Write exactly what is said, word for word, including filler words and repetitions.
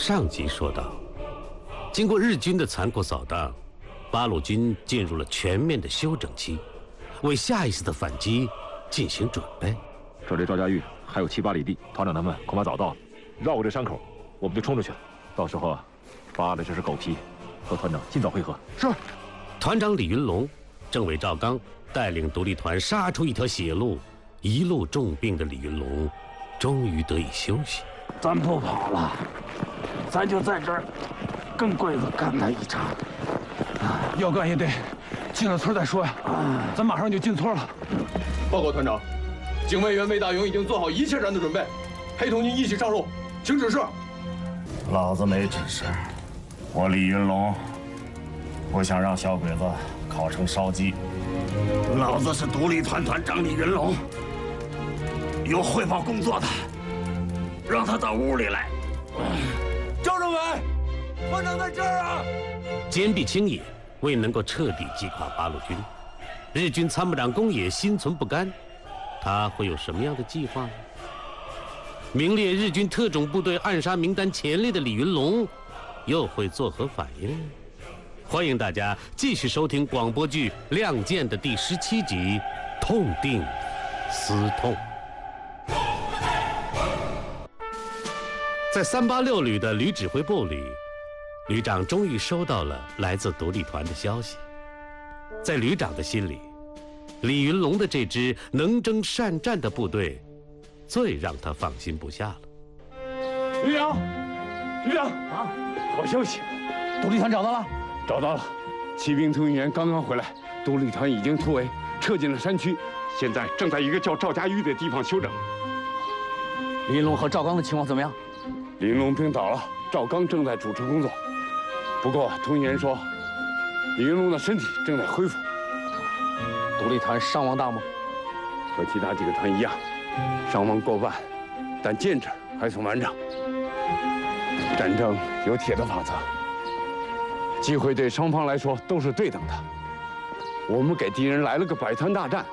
上集说到，经过日军的残酷扫荡，八路军进入了全面的休整期，为下一次的反击进行准备。 这离赵家峪还有七八里地，团长他们恐怕早到了。绕过这山口，我们就冲出去了。到时候啊，扒的就是狗皮，和团长尽早会合。 是。 团长李云龙、政委赵刚带领独立团杀出一条血路，一路重病的李云龙终于得以休息。 咱不跑了，咱就在这儿跟鬼子干他一场。 要干也得进了村再说呀。咱马上就进村了。 报告团长，警卫员魏大勇已经做好一切战斗准备，陪同您一起上路，请指示。 老子没指示，我李云龙不想让小鬼子烤成烧鸡。 老子是独立团团长李云龙，有汇报工作的，让他到屋里来。 赵政委，团长在这儿啊！ 坚壁清野，未能够彻底击垮八路军，日军参谋长宫野心存不甘，他会有什么样的计划呢？名列日军特种部队暗杀名单前列的李云龙，又会作何反应？欢迎大家继续收听广播剧《亮剑》的第十七集《痛定思痛》。在三八六旅的旅指挥部里，旅长终于收到了来自独立团的消息。在旅长的心里，李云龙的这支能征善战的部队最让他放心不下了。 旅长，旅长啊，好消息，独立团找到了。 找到了，骑兵通讯员刚刚回来，独立团已经突围，撤进了山区，现在正在一个叫赵家峪的地方休整。 李云龙和赵刚的情况怎么样？ 李云龙病倒了，赵刚正在主持工作。不过通讯员说，李云龙的身体正在恢复。 独立团伤亡大吗？ 和其他几个团一样，伤亡过半，但建制还算完整。战争有铁的法则。机会对双方来说都是对等的。我们给敌人来了个百团大战，